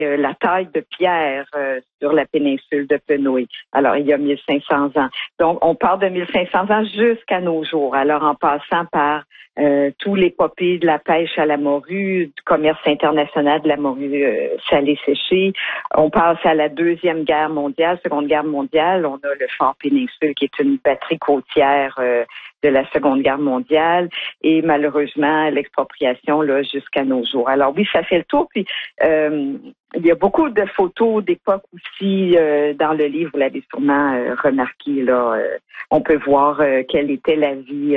la taille de pierre sur la péninsule de Penouille. Alors, il y a 1500 ans. Donc, on part de 1500 ans jusqu'à nos jours. Alors, en passant par tous les l'épopée de la pêche à la morue, du commerce international de la morue salée séchée. On passe à la Seconde Guerre mondiale. On a le Fort Péninsule, qui est une batterie côtière de la Seconde Guerre mondiale, et malheureusement l'expropriation là jusqu'à nos jours. Alors oui, ça fait le tour. Puis il y a beaucoup de photos d'époque aussi dans le livre. Vous l'avez sûrement remarqué là. On peut voir quelle était la vie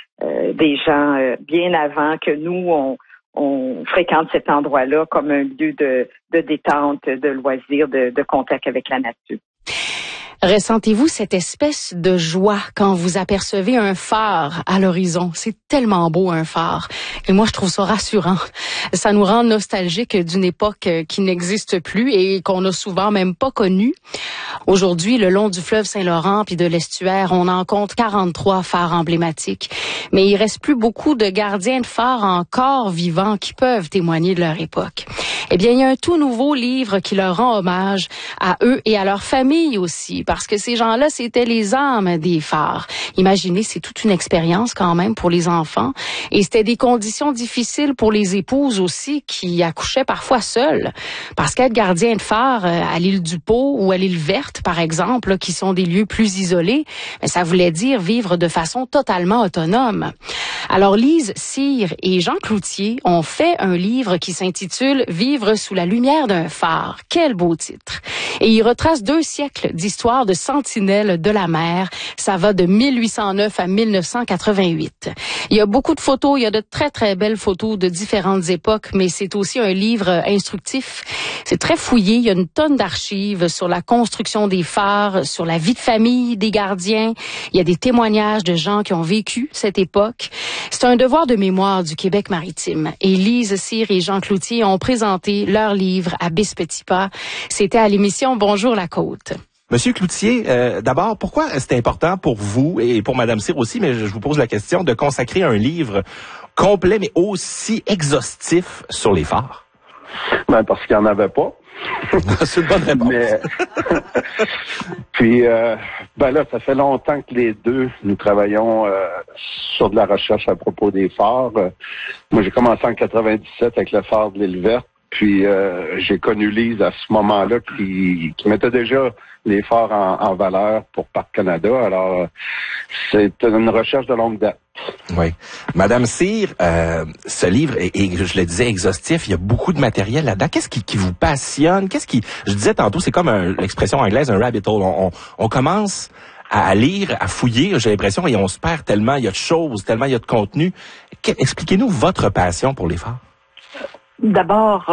des gens bien avant que nous on fréquente cet endroit-là comme un lieu de détente, de loisirs, de contact avec la nature. Ressentez-vous cette espèce de joie quand vous apercevez un phare à l'horizon? C'est tellement beau, un phare. Et moi, je trouve ça rassurant. Ça nous rend nostalgiques d'une époque qui n'existe plus et qu'on n'a souvent même pas connue. Aujourd'hui, le long du fleuve Saint-Laurent puis de l'estuaire, on en compte 43 phares emblématiques. Mais il reste plus beaucoup de gardiens de phares encore vivants qui peuvent témoigner de leur époque. Eh bien, il y a un tout nouveau livre qui leur rend hommage à eux et à leur famille aussi, parce que ces gens-là, c'était les âmes des phares. Imaginez, c'est toute une expérience quand même pour les enfants. Et c'était des conditions difficiles pour les épouses aussi, qui accouchaient parfois seules. Parce qu'être gardien de phare à l'île du Pô ou à l'île Verte, par exemple, là, qui sont des lieux plus isolés, ça voulait dire vivre de façon totalement autonome. Alors, Lise Cyr et Jean Cloutier ont fait un livre qui s'intitule « Vivre sous la lumière d'un phare ». Quel beau titre! Et il retrace 2 siècles d'histoire de sentinelles de la mer. Ça va de 1809 à 1988. Il y a beaucoup de photos, il y a de très, très belles photos de différentes époques, mais c'est aussi un livre instructif. C'est très fouillé, il y a une tonne d'archives sur la construction des phares, sur la vie de famille des gardiens. Il y a des témoignages de gens qui ont vécu cette époque. C'est un devoir de mémoire du Québec maritime. Et Lise Cyr et Jean Cloutier ont présenté leur livre à Bis-Petit-Pas. C'était à l'émission Bonjour la Côte. Monsieur Cloutier, d'abord, pourquoi c'est important pour vous et pour Madame Cyr aussi, mais je vous pose la question, de consacrer un livre complet mais aussi exhaustif sur les phares? Ben, parce qu'il n'y en avait pas. C'est une bonne réponse. Mais... Puis, ben là, ça fait longtemps que les deux, nous travaillons sur de la recherche à propos des phares. Moi, j'ai commencé en 97 avec le phare de l'île Verte. Puis j'ai connu Lise à ce moment-là qui mettait déjà les phares en valeur pour Parc Canada. Alors, c'est une recherche de longue date. Oui. Madame Cyr, ce livre est, je le disais, exhaustif. Il y a beaucoup de matériel là-dedans. Qu'est-ce qui vous passionne? Je disais tantôt, c'est comme l'expression anglaise, un rabbit hole. On commence à lire, à fouiller, j'ai l'impression, et on se perd tellement. Il y a de choses, tellement il y a de contenu. Expliquez-nous votre passion pour les phares. D'abord,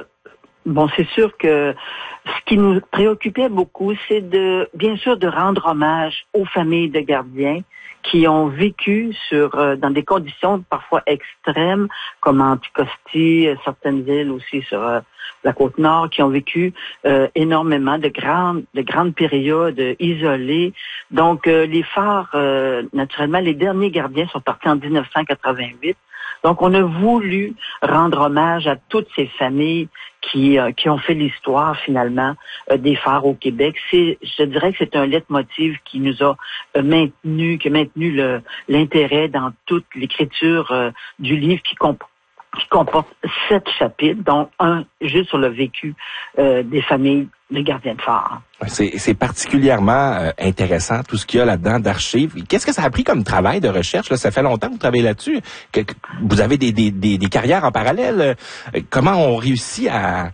c'est sûr que ce qui nous préoccupait beaucoup, c'est bien sûr de rendre hommage aux familles de gardiens qui ont vécu dans des conditions parfois extrêmes, comme Anticosti, certaines îles aussi sur la Côte-Nord, qui ont vécu énormément de grandes périodes isolées. Donc, les phares, naturellement, les derniers gardiens sont partis en 1988. Donc, on a voulu rendre hommage à toutes ces familles qui ont fait l'histoire, finalement, des phares au Québec. Je dirais que c'est un leitmotiv qui nous a maintenu l'intérêt dans toute l'écriture du livre qui comporte 7 chapitres, dont un juste sur le vécu des familles des gardiens de phare. C'est particulièrement intéressant, tout ce qu'il y a là-dedans d'archives. Qu'est-ce que ça a pris comme travail de recherche? Là, ça fait longtemps que vous travaillez là-dessus. Vous avez des carrières en parallèle. Comment on réussit à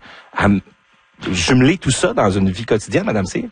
jumeler tout ça dans une vie quotidienne, Madame Cyr?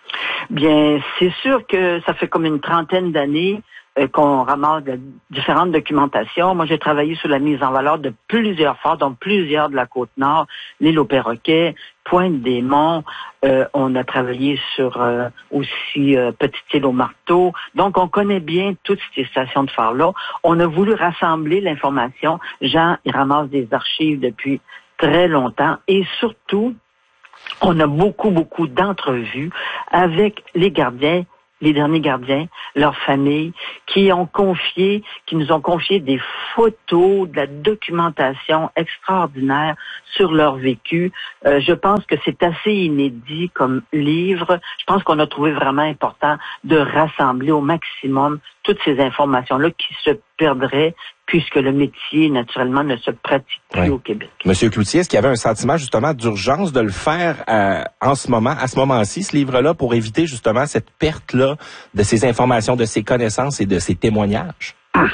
Bien, c'est sûr que ça fait comme une 30aine d'années qu'on ramasse de différentes documentations. Moi, j'ai travaillé sur la mise en valeur de plusieurs phares, dont plusieurs de la Côte-Nord, l'île aux Perroquets, Pointe-des-Monts. On a travaillé sur aussi Petite-Île au Marteau. Donc, on connaît bien toutes ces stations de phare-là. On a voulu rassembler l'information. Jean, il ramasse des archives depuis très longtemps. Et surtout, on a beaucoup d'entrevues avec les gardiens les derniers gardiens, leurs familles, qui nous ont confié des photos, de la documentation extraordinaire sur leur vécu. Je pense que c'est assez inédit comme livre. Je pense qu'on a trouvé vraiment important de rassembler au maximum toutes ces informations-là qui se perdraient puisque le métier, naturellement, ne se pratique plus au Québec. Monsieur Cloutier, est-ce qu'il y avait un sentiment, justement, d'urgence de le faire à ce moment-ci, ce livre-là, pour éviter, justement, cette perte-là de ces informations, de ces connaissances et de ces témoignages?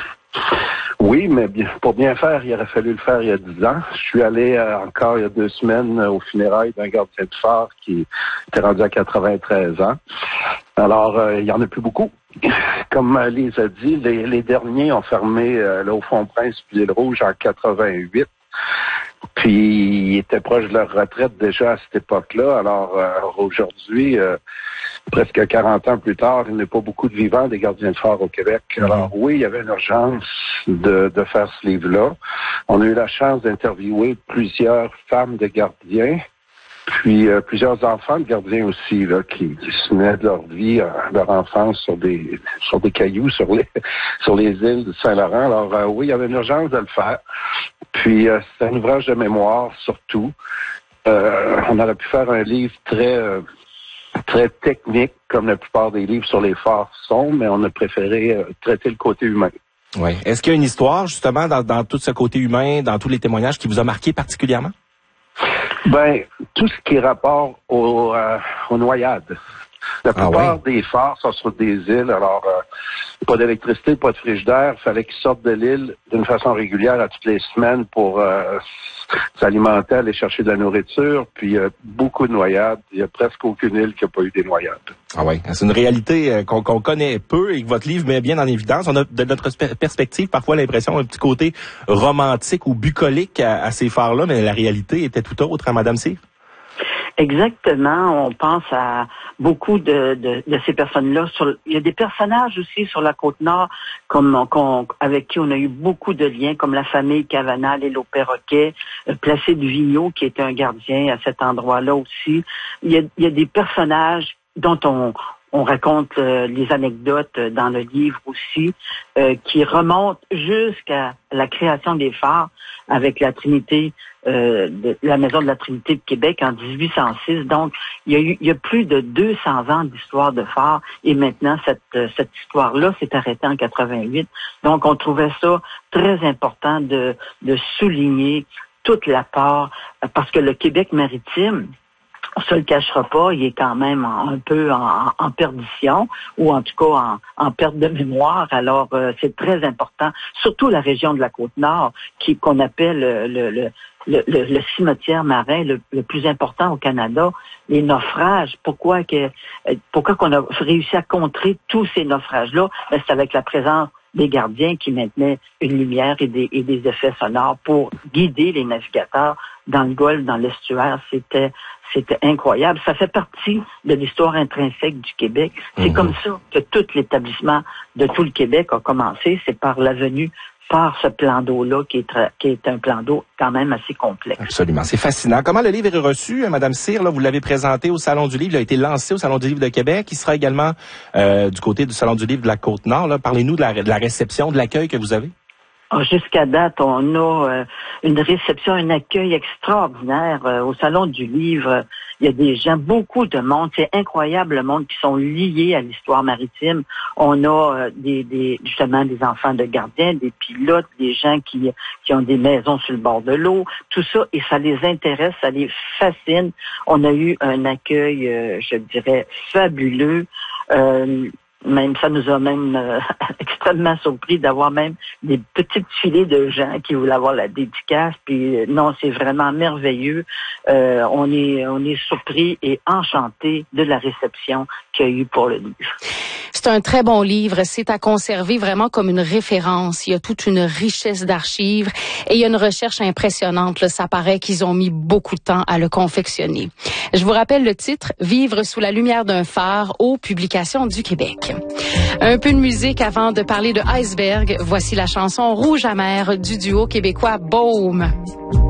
Oui, mais pour bien faire, il aurait fallu le faire il y a 10 ans. Je suis allé encore il y a 2 semaines aux funérailles d'un gardien de phare qui était rendu à 93 ans. Alors, il y en a plus beaucoup. Comme Lise a dit, les derniers ont fermé là au Fond-Prince puis l'Île Rouge en 88. Puis ils étaient proches de leur retraite déjà à cette époque-là. Alors aujourd'hui, presque 40 ans plus tard, il n'y a pas beaucoup de vivants des gardiens de phare au Québec. Alors oui, il y avait une urgence de faire ce livre-là. On a eu la chance d'interviewer plusieurs femmes de gardiens, puis plusieurs enfants de gardiens aussi, là, qui se mettaient de leur vie, leur enfance sur des cailloux, sur les îles de Saint-Laurent. Alors oui, il y avait une urgence de le faire. Puis c'est un ouvrage de mémoire surtout. On aurait pu faire un livre très technique, comme la plupart des livres sur les phares sont, mais on a préféré traiter le côté humain. Oui. Est-ce qu'il y a une histoire, justement, dans tout ce côté humain, dans tous les témoignages, qui vous a marqué particulièrement? Ben, tout ce qui est rapport aux noyades. La plupart des phares sont sur des îles, alors pas d'électricité, pas de frigidaire. Il fallait qu'ils sortent de l'île d'une façon régulière à toutes les semaines pour s'alimenter, aller chercher de la nourriture. Puis beaucoup de noyades. Il y a presque aucune île qui n'a pas eu des noyades. Ah oui, c'est une réalité qu'on connaît peu et que votre livre met bien en évidence. On a de notre perspective parfois l'impression un petit côté romantique ou bucolique à ces phares-là, mais la réalité était tout autre, hein, Madame Cyr? Exactement. On pense à beaucoup de ces personnes-là. Il y a des personnages aussi sur la Côte-Nord avec qui on a eu beaucoup de liens, comme la famille Cavanal et l'eau Perroquet, Placide Vigneault, qui était un gardien à cet endroit-là aussi. Il y a des personnages dont on raconte les anecdotes dans le livre aussi, qui remontent jusqu'à la création des phares avec la Trinité, la Maison de la Trinité de Québec en 1806. Donc, il y a plus de 200 ans d'histoire de phares et maintenant cette histoire-là s'est arrêtée en 88. Donc, on trouvait ça très important de souligner toute la part, parce que le Québec maritime, on se le cachera pas, il est quand même un peu en perdition, ou en tout cas en perte de mémoire. Alors, c'est très important, surtout la région de la Côte-Nord, qu'on appelle le cimetière marin le plus important au Canada. Les naufrages, pourquoi qu'on a réussi à contrer tous ces naufrages-là? Ben, c'est avec la présence des gardiens qui maintenaient une lumière et des effets sonores pour guider les navigateurs dans le golfe, dans l'estuaire. C'était incroyable. Ça fait partie de l'histoire intrinsèque du Québec. C'est comme ça que tout l'établissement de tout le Québec a commencé. C'est par la venue par ce plan d'eau-là, qui est un plan d'eau quand même assez complexe. Absolument. C'est fascinant. Comment le livre est reçu, Madame Cyr? Là, vous l'avez présenté au Salon du Livre. Il a été lancé au Salon du Livre de Québec. Il sera également du côté du Salon du Livre de la Côte-Nord. Parlez-nous de la réception, de l'accueil que vous avez. Jusqu'à date, on a une réception, un accueil extraordinaire au Salon du Livre. Il y a des gens, beaucoup de monde. C'est incroyable le monde qui sont liés à l'histoire maritime. On a justement des enfants de gardiens, des pilotes, des gens qui ont des maisons sur le bord de l'eau, tout ça, et ça les intéresse, ça les fascine. On a eu un accueil, je dirais, fabuleux. Même ça nous a même extrêmement surpris d'avoir même des petites filées de gens qui voulaient avoir la dédicace. Puis non, c'est vraiment merveilleux. On est surpris et enchanté de la réception qu'il y a eu pour le livre. C'est un très bon livre. C'est à conserver vraiment comme une référence. Il y a toute une richesse d'archives et il y a une recherche impressionnante. Là, ça paraît qu'ils ont mis beaucoup de temps à le confectionner. Je vous rappelle le titre, Vivre sous la lumière d'un phare, aux Publications du Québec. Un peu de musique avant de parler de Iceberg. Voici la chanson Rouge amer du duo québécois Baume.